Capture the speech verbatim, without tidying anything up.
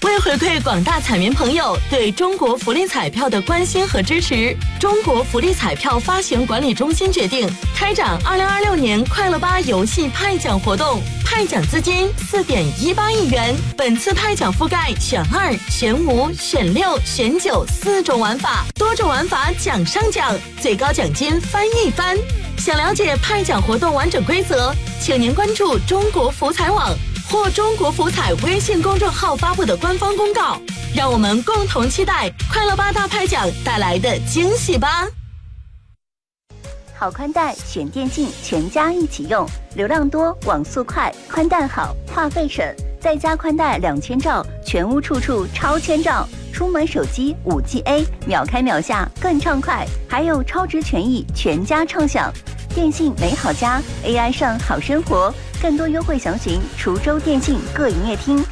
为回馈广大彩民朋友对中国福利彩票的关心和支持，中国福利彩票发行管理中心决定开展二零二六年快乐吧游戏派奖活动，派奖资金四点一八亿元。本次派奖覆盖选二、选五、选六、选九四种玩法，多种玩法奖上奖，最高奖金翻一番。想了解派奖活动完整规则，请您关注中国福彩网或中国福彩微信公众号发布的官方公告，让我们共同期待快乐吧大派奖带来的惊喜吧。 好宽带选电信，全家一起用，流量多，网速快，宽带好，话费省，再加宽带两千兆，全屋处处超千兆，出门手机 五 G A 秒开秒下更畅快，还有超值权益，全家畅享。电信美好家 A I 上好生活，更多优惠详询滁州电信各营业厅